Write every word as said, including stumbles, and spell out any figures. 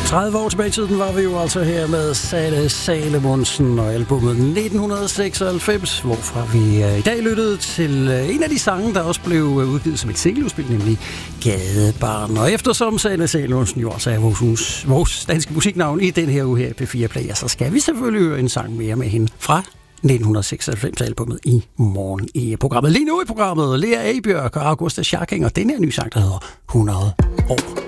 tredive år tilbage i tiden var vi jo altså her med Sanne Salomonsen og albumet nitten seksoghalvfems, hvorfra vi i dag lyttede til en af de sange, der også blev udgivet som et singleudspil, nemlig Gadebarn. Og eftersom Sanne Salomonsen jo også er vores, vores danske musiknavn i den her uge her i P fire Play, så skal vi selvfølgelig høre en sang mere med hende fra nitten seksoghalvfems-albumet i morgen i programmet. Lige nu i programmet, Lea Abjørk og Augusta Schacking, og den her nye sang, der hedder hundrede år.